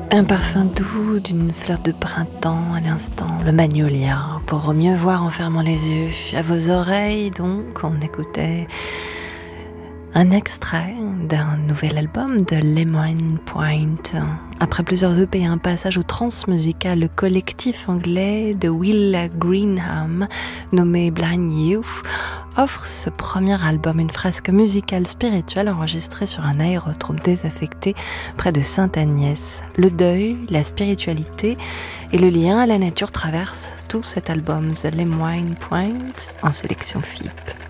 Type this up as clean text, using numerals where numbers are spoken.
Un parfum doux d'une fleur de printemps à l'instant, le magnolia, pour mieux voir en fermant les yeux. À vos oreilles, donc, on écoutait un extrait d'un nouvel album de Lemon Point. Après plusieurs EP et un passage au transmusical, le collectif anglais de Will Greenham, nommé Blind Youth, offre ce premier album, une fresque musicale spirituelle enregistrée sur un aérodrome désaffecté près de Sainte-Agnès. Le deuil, la spiritualité et le lien à la nature traversent tout cet album, The Lemon Point, en sélection FIP.